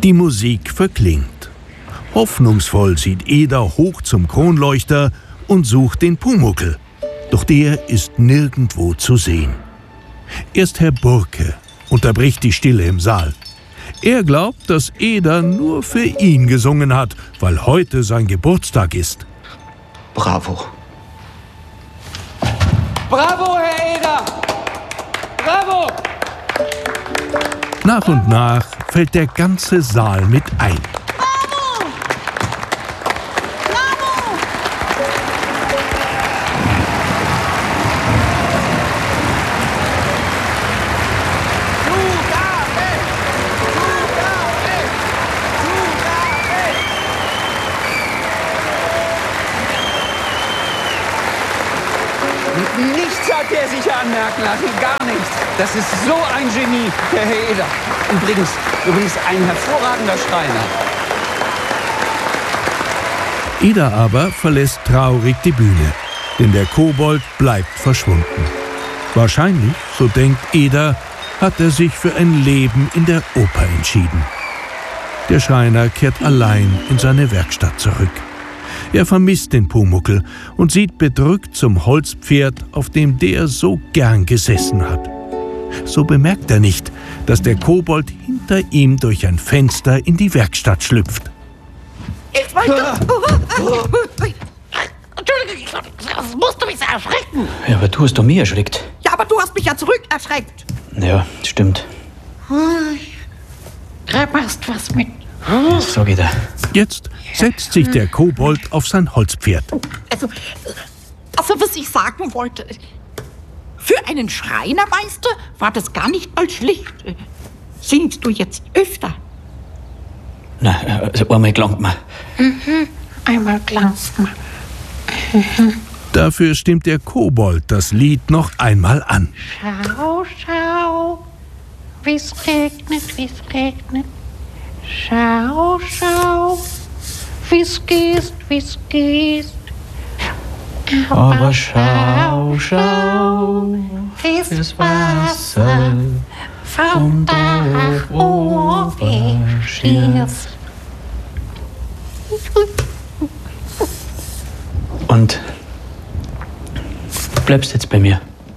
Die Musik verklingt. Hoffnungsvoll sieht Eder hoch zum Kronleuchter und sucht den Pumuckl. Doch der ist nirgendwo zu sehen. Erst Herr Burke unterbricht die Stille im Saal. Er glaubt, dass Eder nur für ihn gesungen hat, weil heute sein Geburtstag ist. Bravo. Bravo, Herr Eder! Bravo! Nach und nach fällt der ganze Saal mit ein. Bravo! Bravo! Nichts hat er sich anmerken lassen, gar nichts. Das ist so ein Genie, der Herr Eder. Übrigens ein hervorragender Schreiner. Eder aber verlässt traurig die Bühne, denn der Kobold bleibt verschwunden. Wahrscheinlich, so denkt Eder, hat er sich für ein Leben in der Oper entschieden. Der Schreiner kehrt allein in seine Werkstatt zurück. Er vermisst den Pumuckl und sieht bedrückt zum Holzpferd, auf dem der so gern gesessen hat. So bemerkt er nicht, dass der Kobold hinter ihm durch ein Fenster in die Werkstatt schlüpft. Ich wollte... Entschuldigung, das musst du mich erschrecken. Ja, aber du hast doch mich erschreckt. Ja, aber du hast mich ja zurück erschreckt. Ja, stimmt. Du machst was mit. Das sag ich dir. Jetzt setzt sich der Kobold auf sein Holzpferd. Also, was ich sagen wollte... Für einen Schreinermeister war das gar nicht mal schlecht. Singst du jetzt öfter? Na, also einmal gelangt mir. Einmal glänzt man. Dafür stimmt der Kobold das Lied noch einmal an. Schau, schau, wie's regnet, wie's regnet. Schau, schau, wie's gießt, wie's gießt. Aber schau, schau, Wie's das Wasser vom Dach oben schießt. Und du bleibst jetzt bei mir.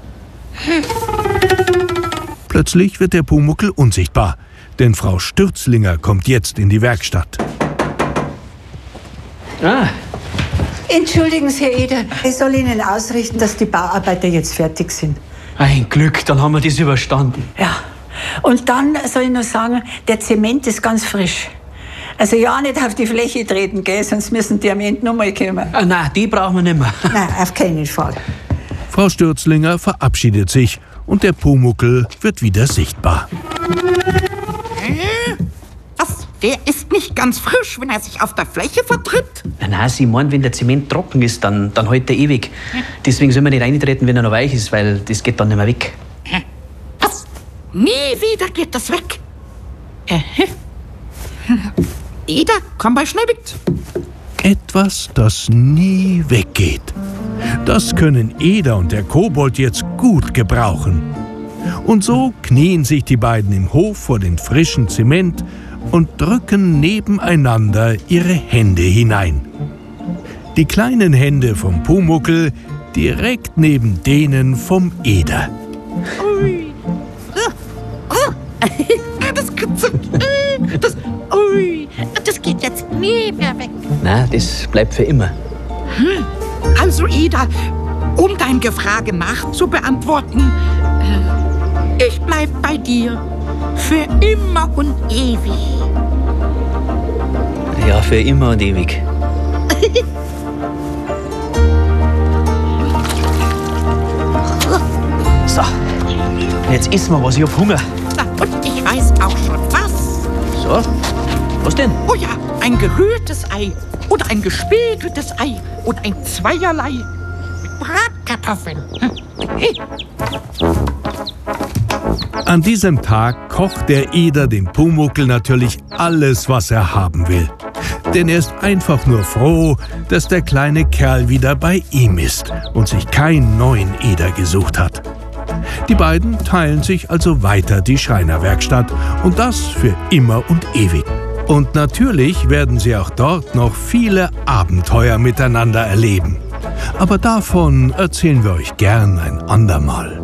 Plötzlich wird der Pumuckl unsichtbar, denn Frau Stürzlinger kommt jetzt in die Werkstatt. Ah, Entschuldigen Sie, Herr Eder, ich soll Ihnen ausrichten, dass die Bauarbeiter jetzt fertig sind. ein Glück, dann haben wir das überstanden. Ja, und dann soll ich noch sagen, der Zement ist ganz frisch. Also ja, nicht auf die Fläche treten, gell, sonst müssen die am Ende noch mal kommen. Ah, nein, die brauchen wir nicht mehr. Nein, auf keinen Fall. Frau Stürzlinger verabschiedet sich und der Pumuckl wird wieder sichtbar. Was? Der ist nicht ganz frisch, wenn er sich auf der Fläche vertritt. Nein, sie meint, wenn der Zement trocken ist, dann hält er ewig. Deswegen soll man nicht reintreten, wenn er noch weich ist, weil das geht dann nicht mehr weg. Was? Nie wieder geht das weg. Eder, komm mal schnell mit. Etwas, das nie weggeht. Das können Eder und der Kobold jetzt gut gebrauchen. Und so knien sich die beiden im Hof vor den frischen Zement und drücken nebeneinander ihre Hände hinein. Die kleinen Hände vom Pumuckl direkt neben denen vom Eder. Ui. Das kitzelt. Das geht jetzt nie mehr weg. Nein, das bleibt für immer. Also, Eder, um dein Gefrage nachzubeantworten, ich bleib bei dir. Für immer und ewig. Ja, für immer und ewig. So, jetzt essen wir was, ich hab Hunger. Na, und ich weiß auch schon was. So, was denn? Oh ja, ein gerührtes Ei. Oder ein gespiegeltes Ei. Und ein Zweierlei. Mit Bratkartoffeln. An diesem Tag kocht der Eder dem Pumuckl natürlich alles, was er haben will. Denn er ist einfach nur froh, dass der kleine Kerl wieder bei ihm ist und sich keinen neuen Eder gesucht hat. Die beiden teilen sich also weiter die Schreinerwerkstatt und das für immer und ewig. Und natürlich werden sie auch dort noch viele Abenteuer miteinander erleben. Aber davon erzählen wir euch gern ein andermal.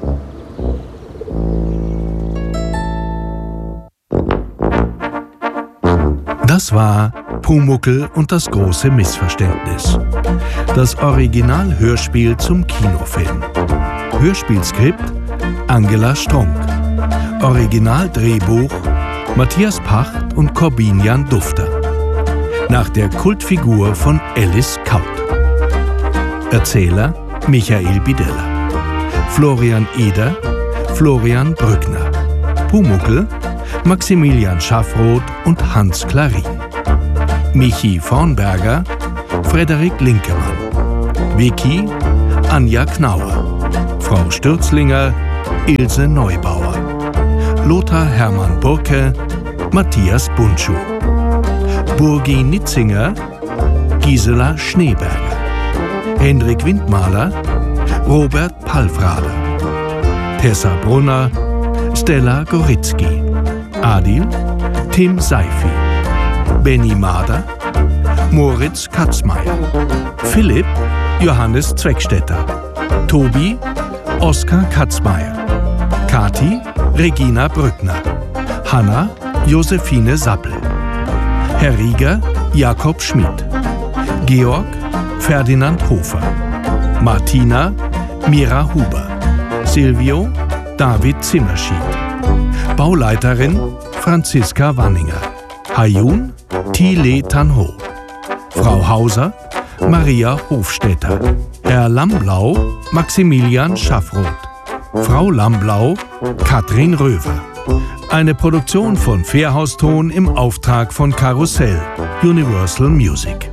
Das war Pumuckl und das große Missverständnis. Das Original-Hörspiel zum Kinofilm. Hörspielskript Angela Strunk. Originaldrehbuch Matthias Pacht und Corbinian Dufter. Nach der Kultfigur von Alice Kaut. Erzähler Michael Bidella. Florian Eder, Florian Brückner. Pumuckl Maximilian Schaffroth und Hans Klarin. Michi Vornberger, Frederik Linkemann. Vicky, Anja Knauer. Frau Stürzlinger, Ilse Neubauer. Lothar Hermann Burke, Matthias Buntschuh. Burgi Nitzinger, Gisela Schneeberger. Hendrik Windmaler, Robert Palfrader. Tessa Brunner, Stella Goritzky. Adil, Tim Seifi. Benny Mader, Moritz Katzmeier. Philipp, Johannes Zweckstetter. Tobi, Oskar Katzmeier. Kathi, Regina Brückner. Hanna, Josephine Sappel. Herr Rieger, Jakob Schmid. Georg, Ferdinand Hofer. Martina, Mira Huber. Silvio, David Zimmerschied. Bauleiterin, Franziska Wanninger. Hayun, Thile Tanho. Frau Hauser, Maria Hofstetter. Herr Lamblau, Maximilian Schaffroth. Frau Lamblau, Katrin Röver. Eine Produktion von Fairhaus Ton im Auftrag von Karussell, Universal Music.